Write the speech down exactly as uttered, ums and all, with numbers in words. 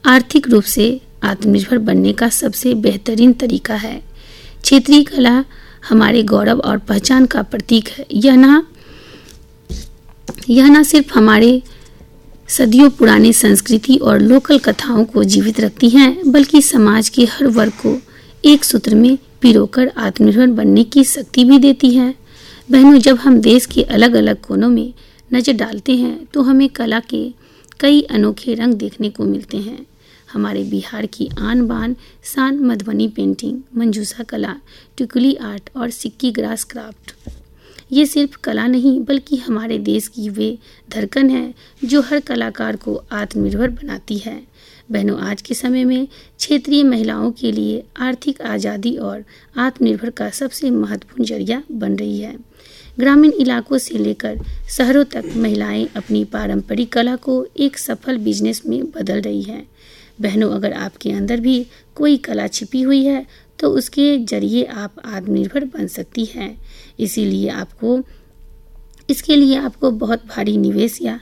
आर्थिक रूप से आत्मनिर्भर बनने का सबसे बेहतरीन तरीका है। क्षेत्रीय कला हमारे गौरव और पहचान का प्रतीक है। यह ना यह न सिर्फ हमारे सदियों पुरानी संस्कृति और लोकल कथाओं को जीवित रखती हैं, बल्कि समाज के हर वर्ग को एक सूत्र में पिरोकर आत्मनिर्भर बनने की शक्ति भी देती है। बहनों, जब हम देश के अलग अलग कोनों में नजर डालते हैं तो हमें कला के कई अनोखे रंग देखने को मिलते हैं। हमारे बिहार की आन बान शान मधुबनी पेंटिंग, मंजूषा कला, टिकुली आर्ट और सिक्की ग्रास क्राफ्ट, ये सिर्फ कला नहीं बल्कि हमारे देश की वे धड़कन है जो हर कलाकार को आत्मनिर्भर बनाती है। बहनों, आज के समय में क्षेत्रीय महिलाओं के लिए आर्थिक आज़ादी और आत्मनिर्भर का सबसे महत्वपूर्ण जरिया बन रही है। ग्रामीण इलाकों से लेकर शहरों तक महिलाएं अपनी पारंपरिक कला को एक सफल बिजनेस में बदल रही हैं। बहनों, अगर आपके अंदर भी कोई कला छिपी हुई है तो उसके जरिए आप आत्मनिर्भर बन सकती हैं। इसीलिए आपको इसके लिए आपको बहुत भारी निवेश या